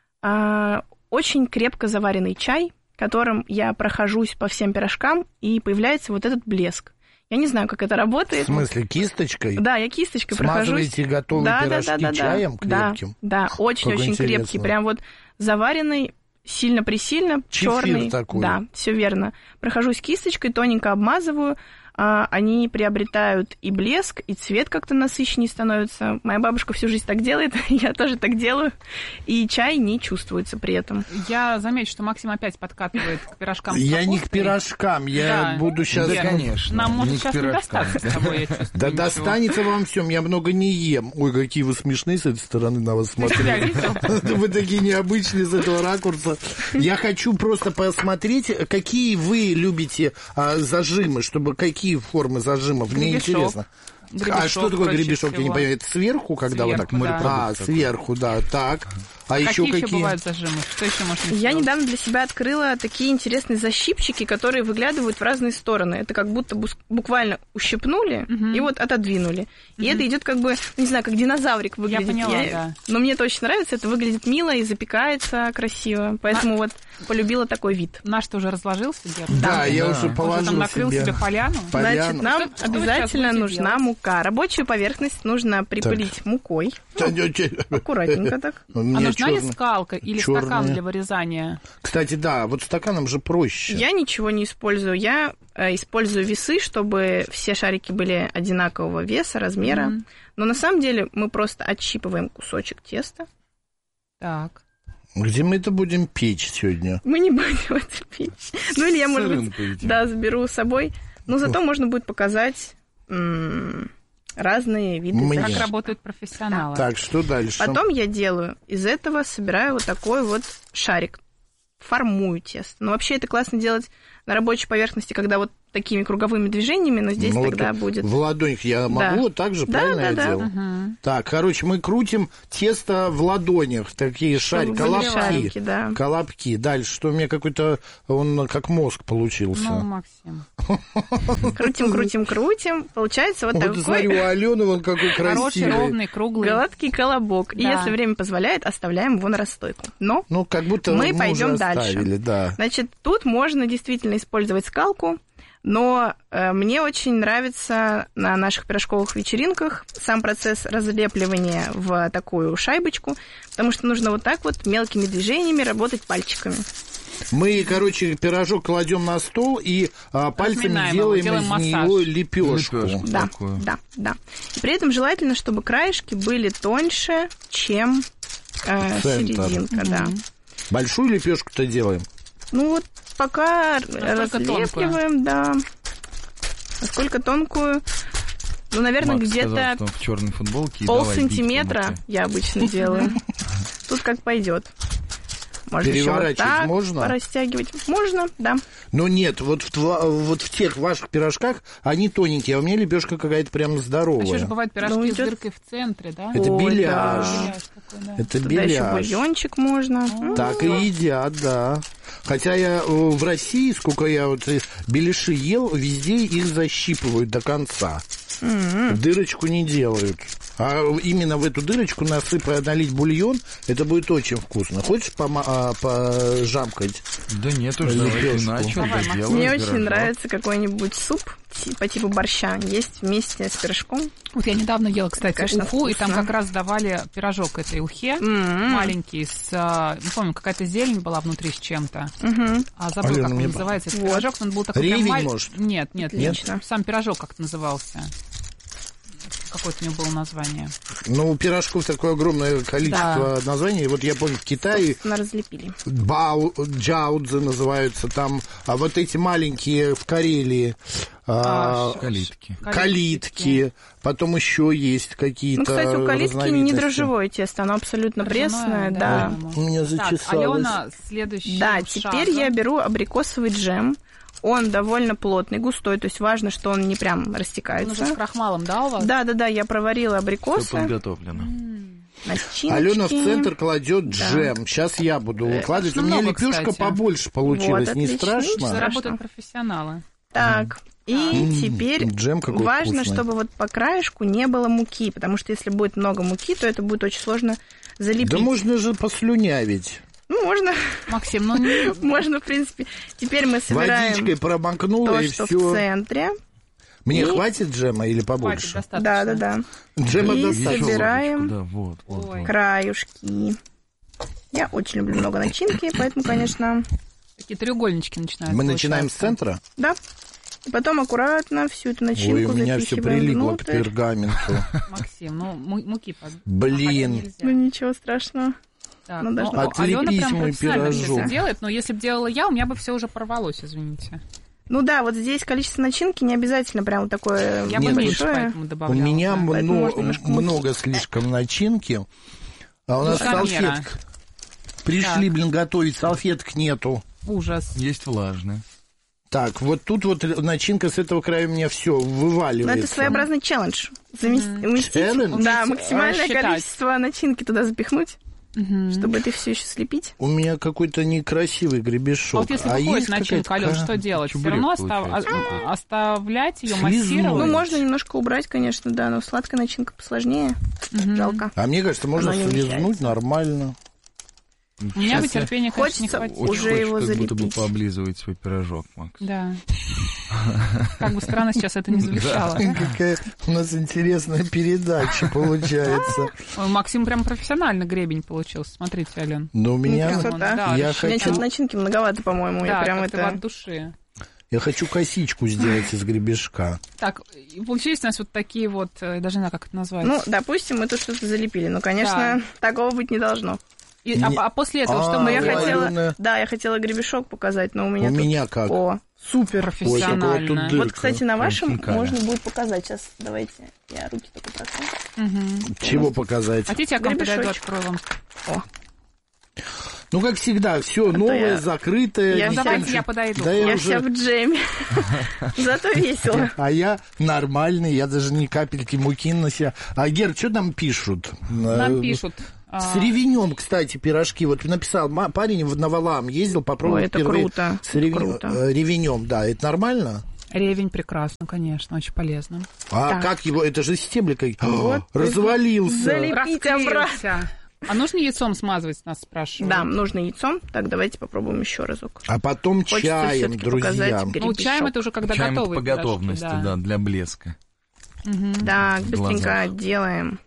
очень крепко заваренный чай, которым я прохожусь по всем пирожкам, и появляется этот блеск. Я не знаю, как это работает. В смысле, кисточкой? Да, я кисточкой прохожусь. Смазываете готовые пирожки чаем крепким? Да, очень-очень крепкий. Прям заваренный, сильно-пресильно, черный. Такой. Да, все верно. Прохожусь кисточкой, тоненько обмазываю. Они приобретают и блеск, и цвет как-то насыщеннее становится. Моя бабушка всю жизнь так делает, я тоже так делаю. И чай не чувствуется при этом. Я замечу, что Максим опять подкатывает к пирожкам с капустой. Я не к пирожкам, я буду сейчас... Да, конечно. Нам может сейчас не достаться с тобой, я чувствую. Да достанется вам всем, я много не ем. Ой, какие вы смешные с этой стороны на вас смотреть. Вы такие необычные с этого ракурса. Я хочу просто посмотреть, какие вы любите зажимы, чтобы какие формы зажимов, мне интересно. Гребешок, что такое гребешок, я не понимаю, это сверху, когда сверху, так? Да. Сверху, да, так. А какие еще бывают зажимы? Что еще можно Я недавно для себя открыла такие интересные защипчики, которые выглядывают в разные стороны. Это как будто буквально ущипнули и вот отодвинули. И это идет как бы, не знаю, как динозаврик выглядит. Я поняла, да. Но мне это очень нравится, это выглядит мило и запекается красиво. Поэтому вот полюбила такой вид. Наш-то уже разложился, Гер? Да, я уже положил там накрыл себе поляну. Значит, нам обязательно нужна мука. Рабочую поверхность нужно припылить мукой. Аккуратненько так. А нужна ли скалка или стакан для вырезания? Кстати, да, вот стаканом же проще. Я ничего не использую. Я использую весы, чтобы все шарики были одинакового веса, размера. Но на самом деле мы просто отщипываем кусочек теста. Так. Где мы это будем печь сегодня? Мы не будем это печь. Ну, или я, может быть, да, заберу с собой. Но зато можно будет показать разные виды. Как работают профессионалы. Так, что дальше? Потом я делаю из этого, собираю вот такой вот шарик. Формую тесто. Но вообще это классно делать на рабочей поверхности, когда вот такими круговыми движениями, но здесь тогда будет... В ладонях я могу так же, правильно я делаю? Так, короче, мы крутим тесто в ладонях, такие колобки. Колобки. Дальше, что у меня какой-то, он как мозг получился. Ну, Максим. Крутим. Получается вот такой... Вот смотри, у Алены он какой красивый. Хороший, ровный, круглый. Гладкий колобок. И если время позволяет, оставляем его на расстойку. Но как будто мы пойдем дальше. Да. Значит, тут можно действительно использовать скалку, но мне очень нравится на наших пирожковых вечеринках сам процесс разлепливания в такую шайбочку, потому что нужно вот так вот мелкими движениями работать пальчиками. Мы, короче, пирожок кладем на стол и пальцами делаем из него лепешку. Да. И при этом желательно, чтобы краешки были тоньше, чем серединка. Да. Большую лепешку-то делаем? Ну вот пока разлепливаем, да. Насколько тонкую? Ну, наверное, Макс где-то сказал, в черной футболке полсантиметра я обычно делаю. Тут как пойдет. Можно переворачивать вот так можно? Растягивать можно, да. Но нет, вот в тех ваших пирожках они тоненькие, а у меня лепешка какая-то прям здоровая. А еще же бывают пирожки с дыркой в центре, да? Это беляш. Это туда беляш. еще бульончик можно. Так и едят, да. Хотя я в России, сколько я вот беляши ел, везде их защипывают до конца. Дырочку не делают. А именно в эту дырочку налить бульон, это будет очень вкусно. Хочешь пожамкать? Да нет уж, начал, мне очень нравится какой-нибудь суп по типу борща. Есть вместе с пирожком. Вот я недавно ела, кстати, уху, и там как раз давали пирожок этой ухе, маленький, не помню, какая-то зелень была внутри с чем-то. А забыл, как он называется этот пирожок. Он был такой ревень, может? Нет, сам пирожок как-то назывался. Какое-то у него было название. Ну, у пирожков такое огромное количество названий. Вот я помню, в Китае... Разлепили. Джаудзе называются там. А вот эти маленькие в Карелии... Калитки. Потом еще есть какие-то. Ну, кстати, у калитки не дрожжевое тесто, оно абсолютно пресное, да. У меня зачесалось. Так, Алена, следующий теперь я беру абрикосовый джем. Он довольно плотный, густой, то есть важно, что он не прям растекается. Он уже с крахмалом, да, у вас? Да, я проварила абрикосы. Все подготовлено. Алена в центр кладет джем. Сейчас я буду выкладывать. У меня лепешка побольше получилась, не страшно? Работают профессионалы. Так, и теперь важно, чтобы вот по краешку не было муки, потому что если будет много муки, то это будет очень сложно залепить. Да можно же послюнявить. Ну, можно. Максим, ну не... Можно, в принципе. Теперь мы собираем водичкой промокнула, то, и что все. В центре. Мне хватит джема или побольше? Да. Джема и достаточно. Собираем краюшки. Я очень люблю много начинки, поэтому, конечно... Такие треугольнички начинают. Мы начинаем с центра? Да. И потом аккуратно всю эту начинку запихиваем. Ой, у меня все прилипло к пергаменту. Максим, ну муки... Блин. Ну ничего страшного. Так, Алена прям профессионально все делает, но если бы делала я, у меня бы все уже порвалось, извините. Ну да, вот здесь количество начинки не обязательно прям вот такое я бы меньше поэтому добавляла. У меня много слишком начинки, а у нас салфеток. Пришли, готовить, салфеток нету. Ужас. Есть влажные. Так, вот тут вот начинка с этого края у меня все вываливается. Но это своеобразный челлендж. Уместить, да, максимальное количество начинки туда запихнуть. чтобы это все еще слепить. У меня какой-то некрасивый гребешок. А вот если выходит начинка, Алён, что делать? Все равно оставлять ее, массировать? Ну, можно немножко убрать, конечно, да, но сладкая начинка посложнее. Жалко. А мне кажется, можно слизнуть нормально. У меня бы терпения, конечно, не хватит. Уже его залепить. Как будто бы пооблизывать свой пирожок, Макс. Да. Как бы странно сейчас это не звучало. Какая у нас интересная передача получается. Максим прям профессионально гребень получился. Смотрите, Ален. Но у меня... Я хочу... начинки многовато, по-моему. Да, прям это от души. Я хочу косичку сделать из гребешка. Так, получились у нас вот такие вот... Я даже не знаю, как это назвать. Ну, допустим, мы тут что-то залепили. Но, конечно, такого быть не должно. А после этого что мы... Я хотела гребешок показать, но у меня... У меня как? О, супер профессионально. Вот, кстати, на вашем можно будет показать. Сейчас, давайте, я руки только протру. Чего показать? Хотите, я к вам подойду, открою вам? О. Ну, как всегда, все новое, закрытое. Давайте я подойду. Я вся в джеме. Зато весело. А я нормальный, я даже ни капельки муки на себя. А, Гер, что нам пишут? Нам пишут. С ревенем, кстати, пирожки. Вот написал, парень на Валаам ездил, попробовал впервые. Круто. С ревенем, да. Это нормально? Ревень прекрасно, конечно, очень полезно. А как его? Это же стебликой. Развалился. Залепить обратно. А нужно яйцом смазывать, нас спрашивают? Да, нужно яйцом. Так, давайте попробуем еще разок. А потом чаем, друзья. Ну, чаем это уже когда готовый. По готовности, да, для блеска. Да, быстренько делаем.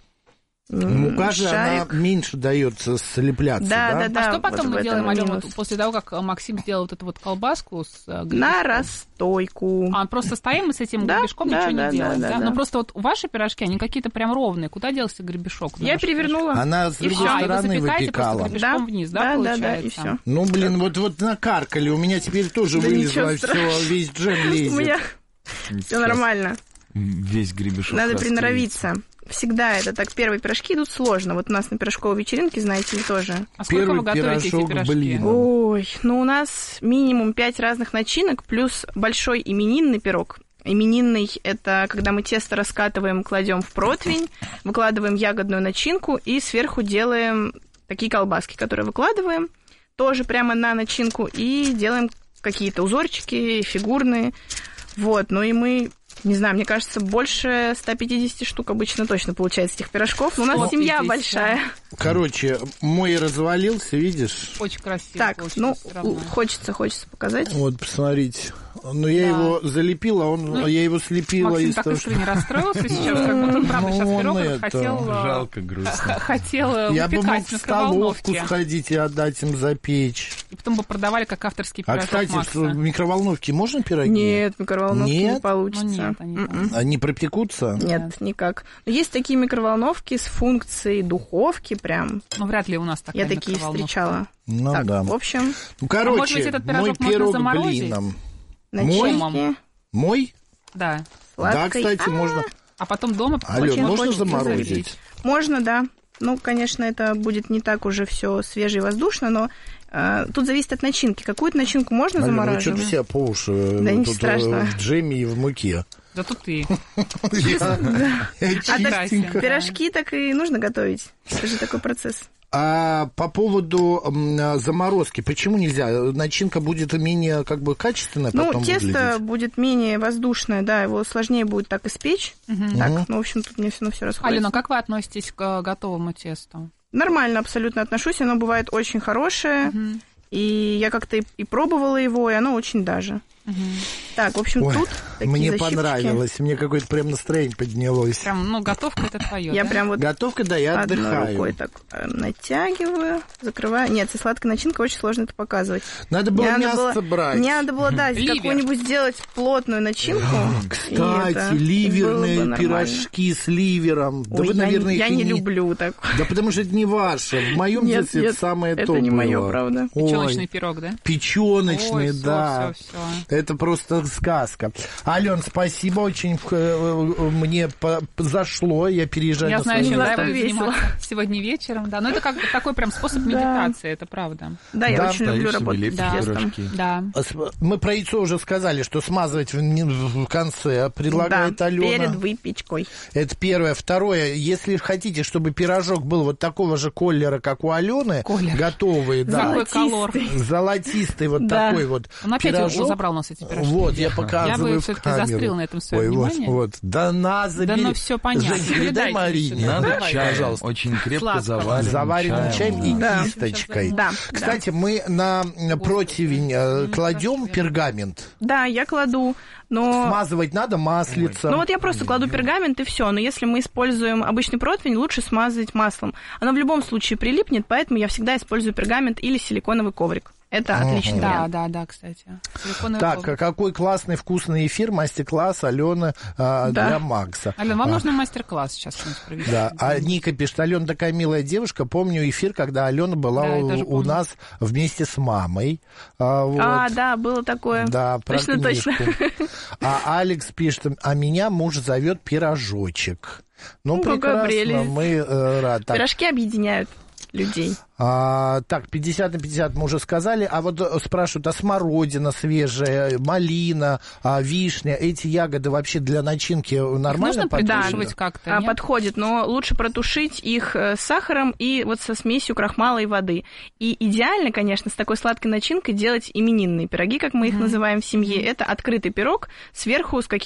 Мука же, она меньше дается слепляться, да? Да. А что потом мы делаем, Алёна, вот после того, как Максим сделал вот эту вот колбаску с гребешком? На расстойку. Просто стоим мы с этим гребешком, ничего не делаем, да? Но просто вот ваши пирожки, они какие-то прям ровные. Куда делся гребешок? Я перевернула. Она с другой стороны выпекала. Гребешком вниз, да, получается? И все. Ну, блин, вот накаркали. У меня теперь тоже вылезло все, весь джем лезет. У меня все нормально. Весь гребешок. Надо приноровиться. Всегда это так. Первые пирожки идут сложно. Вот у нас на пирожковой вечеринке, знаете ли, тоже. А сколько вы готовите эти пирожки? Блин. Ой, ну у нас минимум 5 разных начинок, плюс большой именинный пирог. Именинный – это когда мы тесто раскатываем, кладем в противень, выкладываем ягодную начинку и сверху делаем такие колбаски, которые выкладываем тоже прямо на начинку и делаем какие-то узорчики фигурные. Вот, ну и мы... Не знаю, мне кажется, больше 150 штук обычно точно получается этих пирожков. Но у нас семья большая. Короче, мой развалился, видишь? Очень красиво. Так, ну, хочется показать. Вот, посмотрите. Ну, я его залепила, я его слепила. Максим так искренне расстроился сейчас, как будто он, правда, сейчас пирог хотел... Жалко, грустно. Хотел я бы мог в в столовку сходить и отдать им запечь. И потом бы продавали как авторский пирожок Макса. А, кстати, в микроволновке можно пироги? Нет, в микроволновке не получится. Они пропекутся? Нет, никак. Но есть такие микроволновки с функцией духовки прям. Ну, вряд ли у нас такая микроволновка. Я такие встречала. Ну, так, да. В общем... Ну, короче, может быть, этот пирожок мой пирог можно заморозить? Блином. Начинки. Мой? Да. Да, кстати, можно... А потом дома... Алён, можно заморозить? Можно, да. Ну, конечно, это будет не так уже все свеже и воздушно, но тут зависит от начинки. Какую-то начинку можно замораживать? Ну, что ты себя по уши в джеме и в муке? Да тут ты. А пирожки так и нужно готовить. Это же такой процесс. А по поводу заморозки, почему нельзя? Начинка будет менее качественная потом выглядеть? Тесто будет менее воздушное, да, его сложнее будет так испечь. Так, ну, в общем, тут мне все расходится. Алена, как вы относитесь к готовому тесту? Нормально абсолютно отношусь, оно бывает очень хорошее. И я как-то и пробовала его, и оно очень даже. Так, в общем, тут такие мне защипчики. Понравилось, мне какое-то прям настроение поднялось. Прям, готовка это твое, я да? прям вот готовка, да, я одной отдыхаю. Рукой так закрываю, закрываю. Нет, со сладкой начинкой очень сложно это показывать. Надо было мясо брать. Мне надо было, да, какую-нибудь сделать плотную начинку. Кстати, ливерные пирожки с ливером. Да вы, наверное, я не люблю так. Да потому что это не ваше. В моем детстве это самое топ было. Это не мое, правда. Печёночный пирог, да? Печёночный, да. Всё. Это просто сказка. Ален, спасибо, очень мне зашло, я переезжаю на свою место. Я знаю, чем заниматься сегодня вечером, да, но это как такой прям способ медитации, это правда. Да, я очень люблю работать с тестом. Да. Мы про яйцо уже сказали, что смазывать в конце предлагает Алена. Перед выпечкой. Это первое. Второе, если хотите, чтобы пирожок был вот такого же колера, как у Алены, готовый, да. Золотистый вот такой вот он опять пирожок. забрал у нас эти пирожки. Вот, я показываю я бы в все-таки камеру. застрял на этом свое внимание. Вот. Да на, забери. Да ну все понятно. Передай Марине. Надо чай, пожалуйста. очень крепко заваренным чаем и кисточкой. Да. Кстати, мы на противень кладем пергамент. Да, я кладу. Но... Смазывать надо маслицем. Ну вот я просто кладу пергамент и все. Но если мы используем обычный противень, лучше смазывать маслом. Оно в любом случае прилипнет, поэтому я всегда использую пергамент или силиконовый коврик. Это отличный вариант. Да, кстати. Так, какой классный, вкусный эфир, мастер-класс Алены для Макса. Алена, вам нужен мастер-класс сейчас провести. Да, а Ника пишет, Алена такая милая девушка, помню эфир, когда Алена была у нас вместе с мамой. Да, было такое. Да, точно. А Алекс пишет, а меня муж зовет пирожочек. Ну, прекрасно, мы рады. Пирожки объединяют людей. Так, 50 на 50 мы уже сказали. А вот спрашивают, а смородина свежая, малина, вишня, эти ягоды вообще для начинки нормально подходят? Нужно притушивать как-то, нет? Подходит, но лучше протушить их с сахаром и вот со смесью крахмала и воды. И идеально, конечно, с такой сладкой начинкой делать именинные пироги, как мы их называем в семье. Это открытый пирог сверху с каким